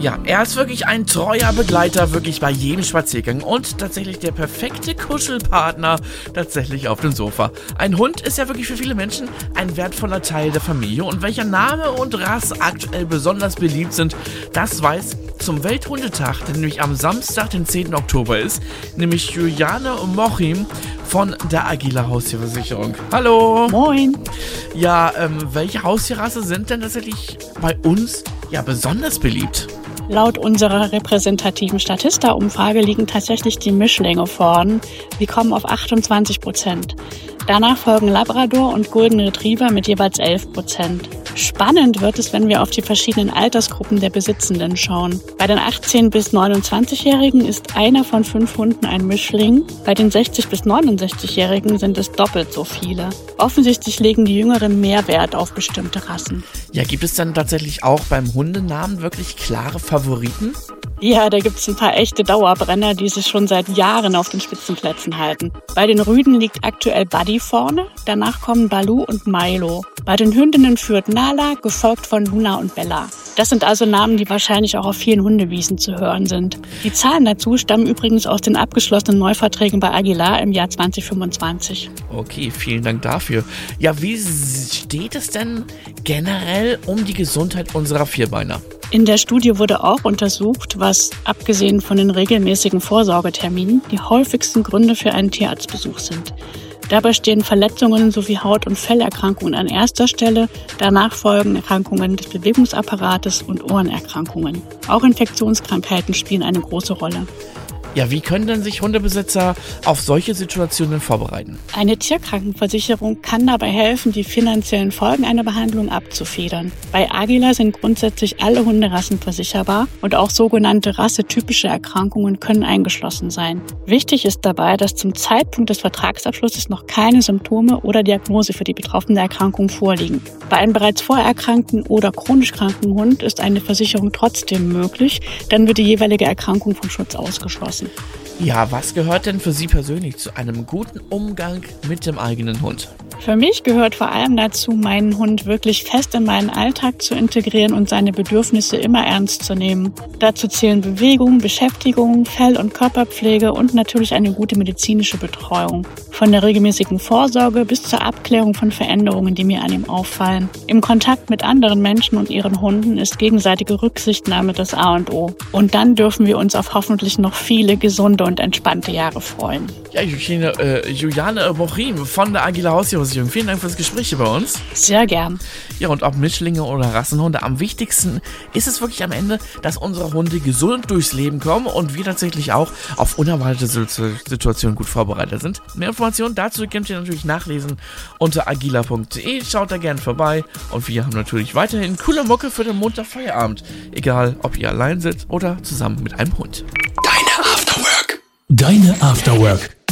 Ja, er ist wirklich ein treuer Begleiter, wirklich bei jedem Spaziergang und tatsächlich der perfekte Kuschelpartner tatsächlich auf dem Sofa. Ein Hund ist ja wirklich für viele Menschen ein wertvoller Teil der Familie und welcher Name und Rasse aktuell besonders beliebt sind, das weiß zum Welthundetag, der nämlich am Samstag, den 10. Oktober ist, nämlich Juliane Mochim von der Agila Haustierversicherung. Hallo! Moin! Ja, welche Haustierrasse sind denn tatsächlich bei uns ja besonders beliebt? Laut unserer repräsentativen Statista-Umfrage liegen tatsächlich die Mischlinge vorn. Wir kommen auf 28%. Danach folgen Labrador und Golden Retriever mit jeweils 11%. Spannend wird es, wenn wir auf die verschiedenen Altersgruppen der Besitzenden schauen. Bei den 18- bis 29-Jährigen ist einer von 5 Hunden ein Mischling. Bei den 60- bis 69-Jährigen sind es doppelt so viele. Offensichtlich legen die Jüngeren mehr Wert auf bestimmte Rassen. Ja, gibt es dann tatsächlich auch beim Hundenamen wirklich klare Favoriten? Ja, da gibt's ein paar echte Dauerbrenner, die sich schon seit Jahren auf den Spitzenplätzen halten. Bei den Rüden liegt aktuell Buddy vorne, danach kommen Baloo und Milo. Bei den Hündinnen führt Nala, gefolgt von Luna und Bella. Das sind also Namen, die wahrscheinlich auch auf vielen Hundewiesen zu hören sind. Die Zahlen dazu stammen übrigens aus den abgeschlossenen Neuverträgen bei Aguilar im Jahr 2025. Okay, vielen Dank dafür. Ja, wie steht es denn generell um die Gesundheit unserer Vierbeiner? In der Studie wurde auch untersucht, was, abgesehen von den regelmäßigen Vorsorgeterminen, die häufigsten Gründe für einen Tierarztbesuch sind. Dabei stehen Verletzungen sowie Haut- und Fellerkrankungen an erster Stelle, danach folgen Erkrankungen des Bewegungsapparates und Ohrenerkrankungen. Auch Infektionskrankheiten spielen eine große Rolle. Ja, wie können denn sich Hundebesitzer auf solche Situationen vorbereiten? Eine Tierkrankenversicherung kann dabei helfen, die finanziellen Folgen einer Behandlung abzufedern. Bei Agila sind grundsätzlich alle Hunderassen versicherbar und auch sogenannte rassetypische Erkrankungen können eingeschlossen sein. Wichtig ist dabei, dass zum Zeitpunkt des Vertragsabschlusses noch keine Symptome oder Diagnose für die betroffene Erkrankung vorliegen. Bei einem bereits vorerkrankten oder chronisch kranken Hund ist eine Versicherung trotzdem möglich, dann wird die jeweilige Erkrankung vom Schutz ausgeschlossen. Ja, was gehört denn für Sie persönlich zu einem guten Umgang mit dem eigenen Hund? Für mich gehört vor allem dazu, meinen Hund wirklich fest in meinen Alltag zu integrieren und seine Bedürfnisse immer ernst zu nehmen. Dazu zählen Bewegung, Beschäftigung, Fell- und Körperpflege und natürlich eine gute medizinische Betreuung. Von der regelmäßigen Vorsorge bis zur Abklärung von Veränderungen, die mir an ihm auffallen. Im Kontakt mit anderen Menschen und ihren Hunden ist gegenseitige Rücksichtnahme das A und O. Und dann dürfen wir uns auf hoffentlich noch viele gesunde und entspannte Jahre freuen. Ja, Juliane Mochim von der Agila Haustierversicherung. Vielen Dank fürs Gespräch hier bei uns. Sehr gern. Ja, und ob Mischlinge oder Rassenhunde, am wichtigsten ist es wirklich am Ende, dass unsere Hunde gesund durchs Leben kommen und wir tatsächlich auch auf unerwartete Situationen gut vorbereitet sind. Mehr Informationen dazu könnt ihr natürlich nachlesen unter agila.de. Schaut da gerne vorbei und wir haben natürlich weiterhin coole Mucke für den Montagfeierabend. Egal, ob ihr allein sitzt oder zusammen mit einem Hund. Deine Afterwork.